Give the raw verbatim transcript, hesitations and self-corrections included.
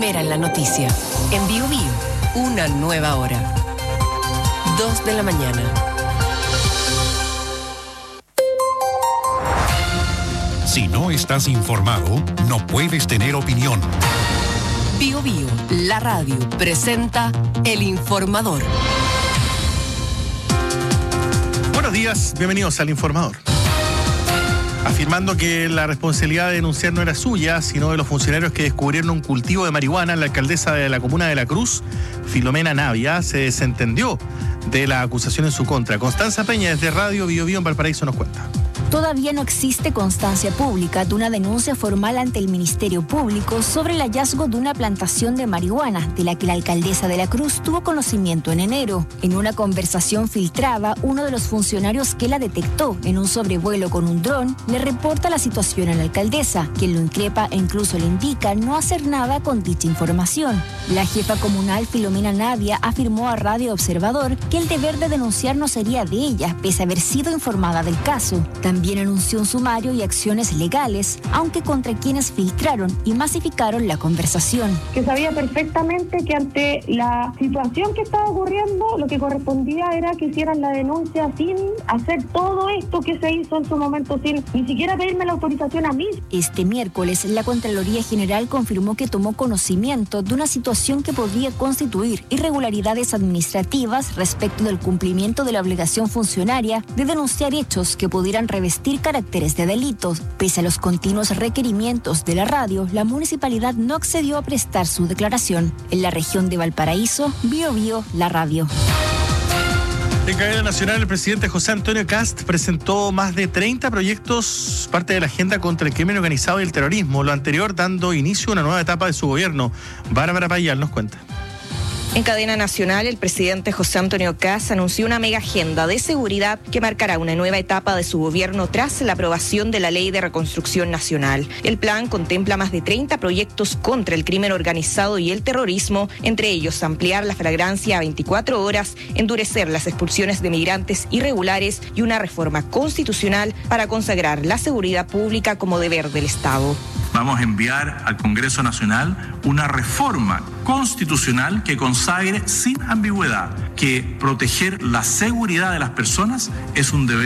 primera en la noticia. En Bio Bio, una nueva hora. Dos de la mañana. Si no estás informado, no puedes tener opinión. Bio Bio, la radio, presenta El Informador. Buenos días, bienvenidos al Informador. Afirmando que la responsabilidad de denunciar no era suya, sino de los funcionarios que descubrieron un cultivo de marihuana, la alcaldesa de la comuna de La Cruz, Filomena Navia, se desentendió de la acusación en su contra. Constanza Peña, desde Radio Bio Bio en Valparaíso, nos cuenta. Todavía no existe constancia pública de una denuncia formal ante el Ministerio Público sobre el hallazgo de una plantación de marihuana de la que la alcaldesa de La Cruz tuvo conocimiento en enero. En una conversación filtrada, uno de los funcionarios que la detectó en un sobrevuelo con un dron le reporta la situación a la alcaldesa, quien lo increpa e incluso le indica no hacer nada con dicha información. La jefa comunal Filomena Navia afirmó a Radio Observador que el deber de denunciar no sería de ella, pese a haber sido informada del caso. También anunció un sumario y acciones legales, aunque contra quienes filtraron y masificaron la conversación. Que sabía perfectamente que ante la situación que estaba ocurriendo, lo que correspondía era que hicieran la denuncia sin hacer todo esto que se hizo en su momento, sin ni siquiera pedirme la autorización a mí. Este miércoles, la Contraloría General confirmó que tomó conocimiento de una situación que podría constituir irregularidades administrativas respecto del cumplimiento de la obligación funcionaria de denunciar hechos que pudieran revestir caracteres de delitos. Pese a los continuos requerimientos de la radio, la municipalidad no accedió a prestar su declaración. En la región de Valparaíso, Bio Bio, la radio. En cadena nacional, el presidente José Antonio Kast presentó más de treinta proyectos, parte de la agenda contra el crimen organizado y el terrorismo, lo anterior dando inicio a una nueva etapa de su gobierno. Bárbara Payal nos cuenta. En cadena nacional, el presidente José Antonio Kast anunció una mega agenda de seguridad que marcará una nueva etapa de su gobierno tras la aprobación de la Ley de Reconstrucción Nacional. El plan contempla más de treinta proyectos contra el crimen organizado y el terrorismo, entre ellos ampliar la flagrancia a veinticuatro horas, endurecer las expulsiones de migrantes irregulares y una reforma constitucional para consagrar la seguridad pública como deber del Estado. Vamos a enviar al Congreso Nacional una reforma constitucional que consagre sin ambigüedad que proteger la seguridad de las personas es un deber